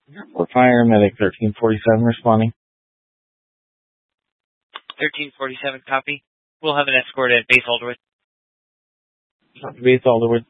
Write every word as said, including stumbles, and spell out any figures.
For fire, medic thirteen forty-seven responding. thirteen forty-seven, copy. We'll have an escort at Base Alderwood. Base Alderwood.